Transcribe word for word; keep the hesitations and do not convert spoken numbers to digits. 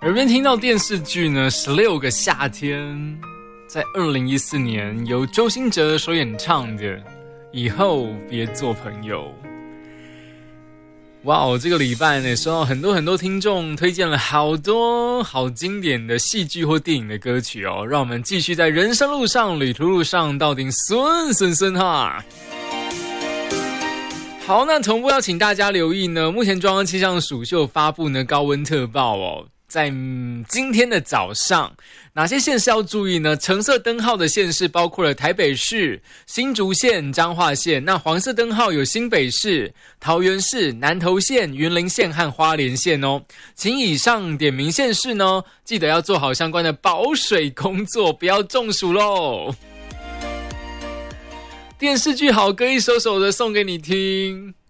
耳边听到电视剧呢，十六个夏天，在二零一四年由周兴哲所演唱的《以后别做朋友》。哇哦，这个礼拜呢，收到很多很多听众推荐了好多好经典的戏剧或电影的歌曲哦，让我们继续在人生路上、旅途路上到底顺顺顺哈。好，那同步要请大家留意呢，目前中央气象署就有发布呢高温特报哦，在、嗯、今天的早上，哪些县市要注意呢？橙色灯号的县市包括了台北市、新竹县、彰化县，那黄色灯号有新北市、桃园市、南投县、云林县和花莲县哦。请以上点名县市呢，记得要做好相关的保水工作，不要中暑咯。电视剧好歌一首首的送给你听。